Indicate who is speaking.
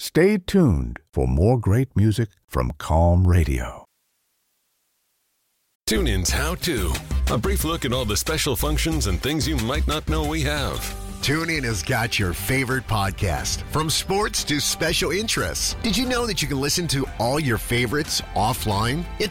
Speaker 1: Stay tuned for more great music from Calm Radio.
Speaker 2: TuneIn's How To. A brief look at all the special functions and things you might not know we have.
Speaker 3: TuneIn has got your favorite podcast, from sports to special interests. Did you know that you can listen to all your favorites offline? It's